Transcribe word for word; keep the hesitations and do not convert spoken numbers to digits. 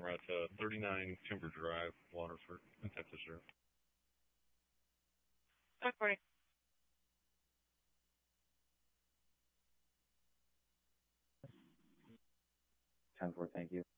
at uh, thirty-nine Timber Drive, Waterford, in Texas, sir. Okay. ten four, thank you.